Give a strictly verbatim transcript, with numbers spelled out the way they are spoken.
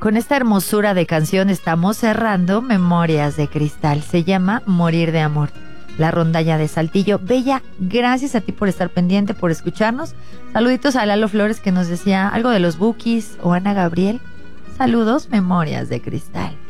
con esta hermosura de canción estamos cerrando Memorias de Cristal. Se llama Morir de Amor. La rondalla de Saltillo. Bella, gracias a ti por estar pendiente, por escucharnos. Saluditos a Lalo Flores que nos decía algo de los Bukis o Ana Gabriel. Saludos, Memorias de Cristal.